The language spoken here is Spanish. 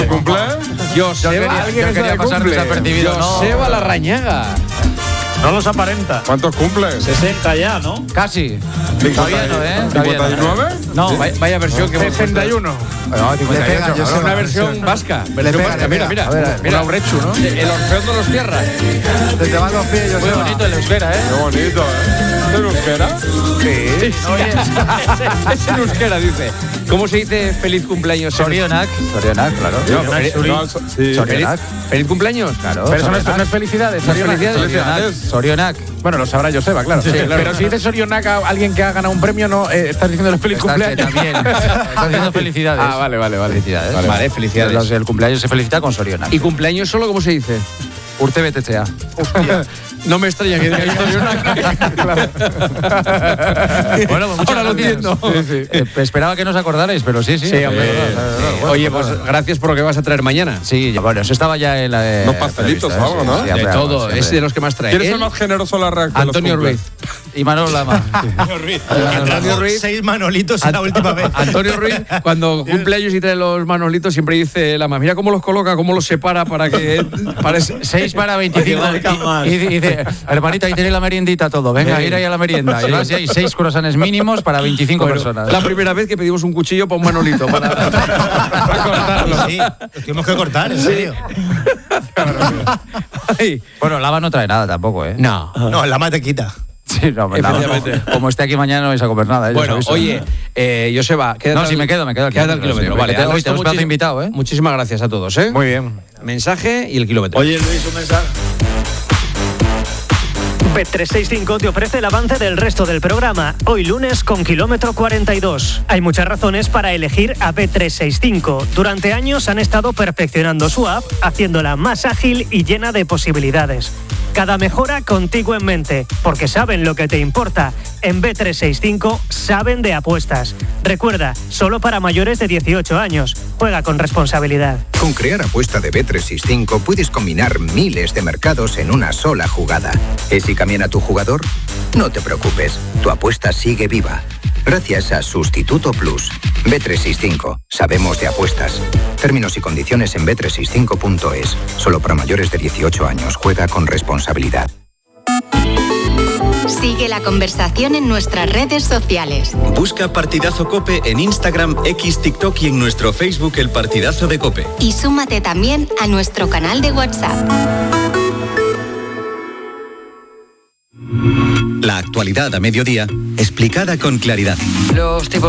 cumple? Joseba. Alguien quería pasar desapercibido. Joseba Larrañaga. No los aparenta. ¿Cuántos cumple? 60 ya, ¿no? Casi. Todavía no, ¿eh? ¿59? No, vaya versión que 61. No, 58. Es una versión vasca. Mira, Urrechu, ¿no? El Orfeón de los Tierras. Te van los pies, Muy bonito el euskera, ¿eh? Qué bonito, ¿eh? ¿Es euskera? Sí. Es en euskera, dice. ¿Cómo se dice feliz cumpleaños? Sorionak, claro. ¿Feliz cumpleaños? Claro. Pero eso no es felicidades. Sorionak. Bueno, lo sabrá Joseba, claro. Sí, claro. Pero si dices Sorionak a alguien que ha ganado un premio, no estás diciendo feliz cumpleaños. También. Estás diciendo felicidades. Ah, vale. Felicidades. Vale, felicidades. El cumpleaños se felicita con Sorionak. ¿Y cumpleaños solo cómo se dice? Urte betetzea. No me extraña que diga Sorionak. Bueno, pues muchas ahora lo entiendo. Esperaba que no os acordarais, pero sí. Sí, hombre. Oye, pues gracias por lo que vas a traer mañana. Sí, bueno, eso estaba ya en la... Unos pastelitos o algo, ¿no? De todo, es de los que más trae. ¿Quién es el más generoso en la reacción? Antonio Ruiz. Y Manolo Lama. Antonio Ruiz. 6 manolitos en la última vez. Antonio Ruiz, cuando cumple años y trae los manolitos, siempre dice Lama, mira cómo los coloca, cómo los separa para que... 6 para 25. Y dice, hermanita, ahí tiene la meriendita todo. Venga, ir ahí a la merienda. Y vas, hay 6 croissants mínimos para 25 personas. La primera vez que pedimos un cuchillo para un manolito. Para cortarlo. Sí, los tuvimos que cortar, en serio. Bueno, Lama no trae nada tampoco, ¿eh? No. No, la mate quita. Sí, no, Efectivamente. Como esté aquí mañana no vais a comer nada. Bueno, oye, Joseba, no, si me quedo al quédate al kilómetro. Vale, hoy te has invitado, ¿eh? Muchísimas gracias a todos, ¿eh? Muy bien. Mensaje y el kilómetro. Oye, Luis, un mensaje. Bet365 te ofrece el avance del resto del programa, hoy lunes con kilómetro 42. Hay muchas razones para elegir a Bet365. Durante años han estado perfeccionando su app, haciéndola más ágil y llena de posibilidades. Cada mejora contigo en mente, porque saben lo que te importa. En Bet365 saben de apuestas. Recuerda, solo para mayores de 18 años. Juega con responsabilidad. Con Crear Apuesta de Bet365 puedes combinar miles de mercados en una sola jugada. ¿Y si cambian a tu jugador? No te preocupes, tu apuesta sigue viva. Gracias a Sustituto Plus. Bet365. Sabemos de apuestas. Términos y condiciones en bet365.es. Solo para mayores de 18 años. Juega con responsabilidad. Sigue la conversación en nuestras redes sociales. Busca Partidazo COPE en Instagram, X, TikTok y en nuestro Facebook El Partidazo de COPE. Y súmate también a nuestro canal de WhatsApp. La actualidad a mediodía, explicada con claridad. Los tipos